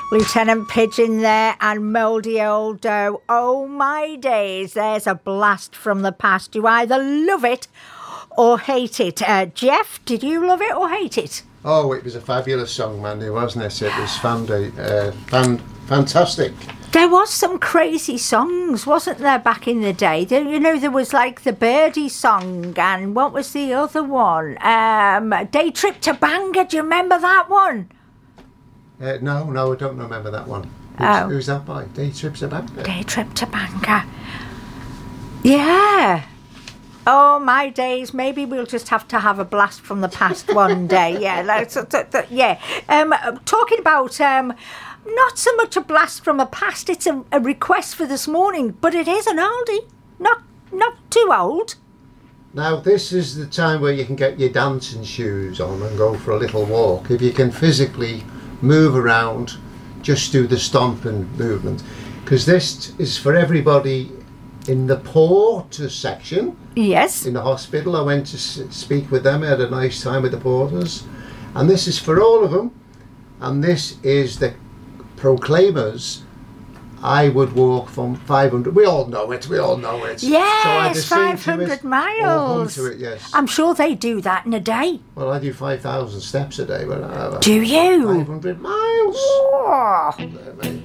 Lieutenant Pigeon there and Mouldy Old Dough. Oh my days, there's a blast from the past. You either love it or hate it. Jeff, did you love it or hate it? Oh, it was a fabulous song, Mandy, wasn't it? It was fantastic. There was some crazy songs, wasn't there, back in the day? There was like the Birdie song, and what was the other one? Day Trip to Bangor, do you remember that one? No, I don't remember that one. Who's that by? Day Trip to Bangor? Day Trip to Bangor. Yeah. Oh, my days. Maybe we'll just have to have a blast from the past one day. Yeah. Talking about... not so much a blast from the past, it's a request for this morning, but it is an oldie. Not too old. Now, this is the time where you can get your dancing shoes on and go for a little walk. If you can physically move around, just do the stomping movement. Because this is for everybody in the porters section. Yes. In the hospital. I went to speak with them. I had a nice time with the porters. And this is for all of them. And this is the Proclaimers. I would walk from 500. We all know it. Yes, so 500 miles. To it, yes. I'm sure they do that in a day. Well, I do 5,000 steps a day. Do you? 500 miles. Oh. There, mate.